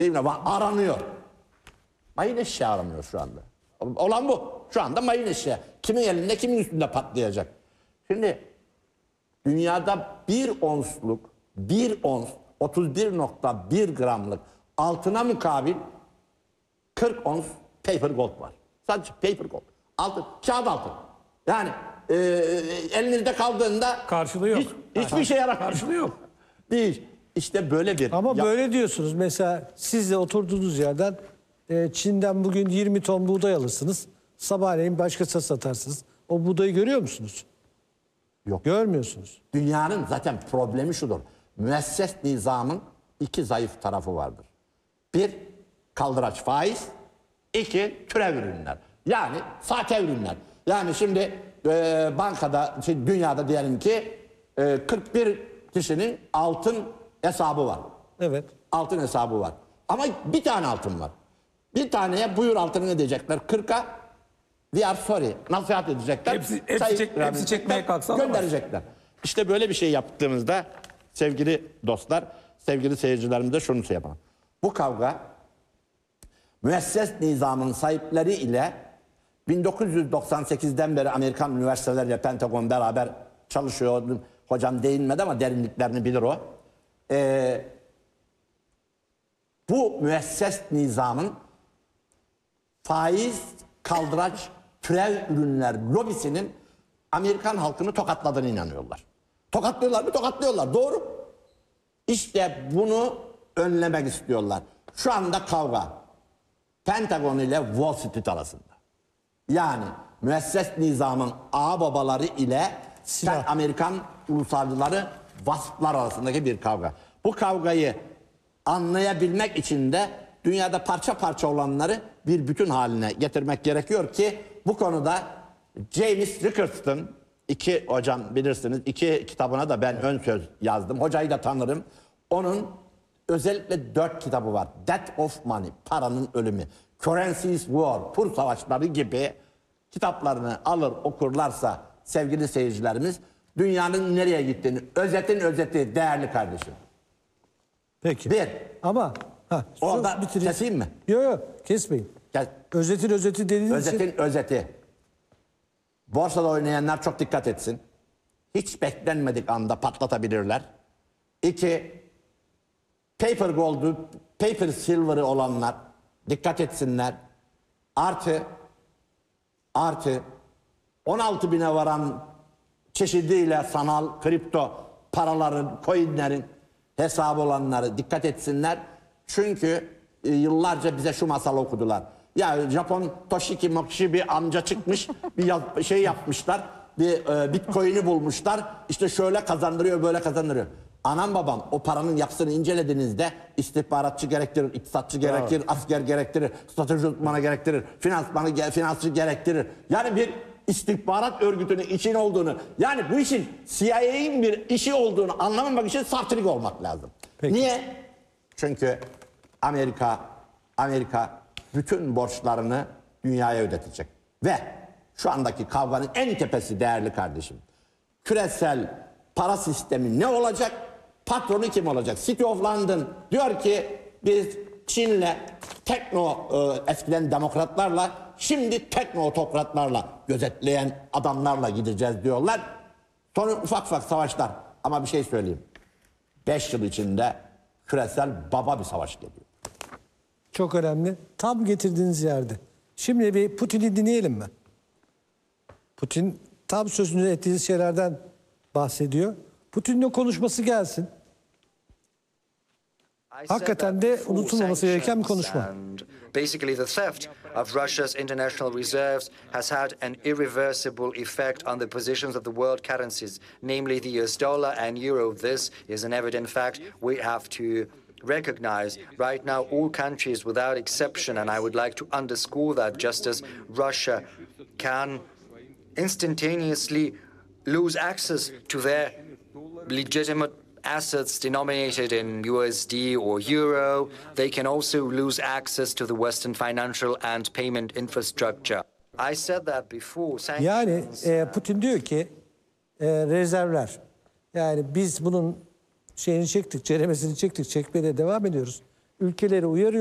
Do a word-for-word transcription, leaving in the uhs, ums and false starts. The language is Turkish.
Değil mi? Aranıyor. Mayın eşeği aranıyor şu anda. Olan bu. Şu anda mayın eşeği. Kimin elinde, kimin üstünde patlayacak. Şimdi dünyada bir onsluk, bir ons, otuz bir nokta bir gramlık altına mukabil kırk ons paper gold var. Sadece paper gold. Altın, kağıt altın. Yani e, elinizde kaldığında karşılığı yok. Hiç, hiçbir şey yaramıyor. Karşılığı yok. Değil. İşte böyle bir... Ama ya, böyle diyorsunuz. Mesela siz de oturduğunuz yerden e, Çin'den bugün yirmi ton buğday alırsınız. Sabahleyin başkasına satarsınız. O buğdayı görüyor musunuz? Yok. Görmüyorsunuz. Dünyanın zaten problemi şudur. Müesses nizamın iki zayıf tarafı vardır. Bir, kaldıraç faiz. İki, türev ürünler. Yani sahte ürünler. Yani şimdi e, bankada, şimdi dünyada diyelim ki e, kırk bir kişinin altın hesabı var. Evet. Altın hesabı var. Ama bir tane altın var. Bir taneye buyur altını diyecekler. kırka we are sorry. Nasihat edecekler. Hepsi, hepsi, Sayı çek, hepsi çekmeye kalksa gönderecekler. İşte böyle bir şey yaptığımızda sevgili dostlar, sevgili seyircilerimize şunu şey yapalım. Bu kavga müesses nizamın sahipleri ile bin dokuz yüz doksan sekizden beri Amerikan üniversiteleriyle Pentagon beraber çalışıyor. Hocam değinmedi ama derinliklerini bilir o. Ee, bu müesses nizamın faiz, kaldıraç, türev ürünler lobisinin Amerikan halkını tokatladığını inanıyorlar. Tokatlıyorlar mı? Tokatlıyorlar. Doğru. İşte bunu önlemek istiyorlar. Şu anda kavga Pentagon ile Wall Street arasında. Yani müesses nizamın ağababaları ile Silah. Amerikan ulusalcıları, vasplar arasındaki bir kavga. Bu kavgayı anlayabilmek için de dünyada parça parça olanları bir bütün haline getirmek gerekiyor ki bu konuda James Rickards'ın iki hocam bilirsiniz iki kitabına da ben ön söz yazdım. Hocayı da tanırım. Onun özellikle dört kitabı var. Death of Money, paranın ölümü. Currencies War, kur savaşları gibi kitaplarını alır okurlarsa sevgili seyircilerimiz dünyanın nereye gittiğini, özetin özeti değerli kardeşim. Peki. Bir. Ama ha, Orada söz bitireyim. keseyim mi? Yok yok kesmeyin. Kes. Özetin özeti dediğiniz Özetin için. özeti. Borsada oynayanlar çok dikkat etsin. Hiç beklenmedik anda patlatabilirler. İki, paper gold'u, paper silver'ı olanlar dikkat etsinler. Artı, artı on altı bine varan çeşidiyle sanal kripto paraların, coinlerin hesabı olanları dikkat etsinler. Çünkü e, yıllarca bize şu masalı okudular. Ya Japon Toshiki Mochishi bir amca çıkmış, bir yaz, şey yapmışlar, bir e, bitcoin'i bulmuşlar. İşte şöyle kazandırıyor, böyle kazandırıyor. Anam babam o paranın yapısını incelediğinizde istihbaratçı gerektirir, iktisatçı gerektirir, evet. Asker gerektirir, strateji uzmanı gerektirir, finansmanı, finansçı gerektirir. Yani bir istihbarat örgütünün için olduğunu, yani bu işin C I A'nin bir işi olduğunu anlamamak için saftirik olmak lazım. Peki. Niye? Çünkü Amerika, Amerika bütün borçlarını dünyaya ödetecek. Ve şu andaki kavganın en tepesi değerli kardeşim. Küresel para sistemi ne olacak? Patronu kim olacak? City of London diyor ki biz Çin'le tekno e, eskiden demokratlarla şimdi tekno otokratlarla gözetleyen adamlarla gideceğiz diyorlar. Sonra ufak ufak savaşlar. Ama bir şey söyleyeyim. Beş yıl içinde küresel baba bir savaş geliyor. Çok önemli. Tam getirdiğiniz yerde. Şimdi bir Putin'i dinleyelim mi? Putin tam sözünü ettiğiniz şeylerden bahsediyor. Putin'in o konuşması gelsin. Hakikaten de unutulmaması gereken bir konuşma. Basically, the theft of Russia's international reserves has had an irreversible effect on the positions of the world currencies, namely the U S dollar and euro. This is an evident fact we have to recognize. Right now, all countries without exception, and I would like to underscore that just as Russia can instantaneously lose access to their legitimate assets denominated in U S D or euro, they can also lose access to the Western financial and payment infrastructure. I said that before. Yani e, Putin diyor ki e, rezervler. Yani biz bunun şeyini çektik, ceremesini çektik, çekmeye de devam ediyoruz. ülkeleri uyarıyor.